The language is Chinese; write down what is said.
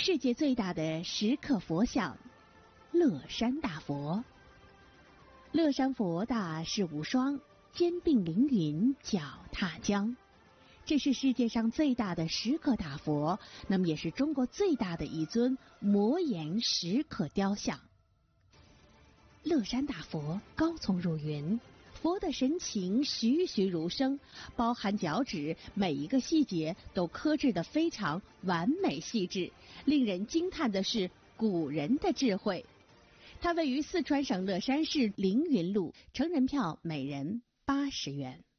世界最大的石刻佛像乐山大佛。乐山佛大势无双，肩并凌云，脚踏江。这是世界上最大的石刻大佛，那么也是中国最大的一尊磨岩石刻雕像。乐山大佛高耸入云，佛的神情栩栩如生，包含脚趾，每一个细节都刻制得非常完美细致。令人惊叹的是古人的智慧。它位于四川省乐山市凌云路，成人票每人80元。